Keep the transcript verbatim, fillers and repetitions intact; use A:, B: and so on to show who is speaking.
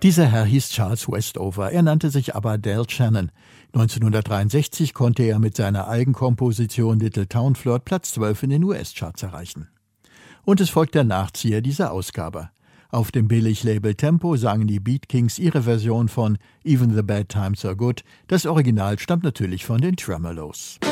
A: Dieser Herr hieß Charles Westover, er nannte sich aber Del Shannon. neunzehnhundertdreiundsechzig konnte er mit seiner Eigenkomposition Little Town Flirt Platz zwölf in den U S-Charts erreichen. Und es folgt der Nachzieher dieser Ausgabe. Auf dem Billiglabel Tempo sangen die Beat Kings ihre Version von Even the Bad Times Are Good. Das Original stammt natürlich von den Tremeloes.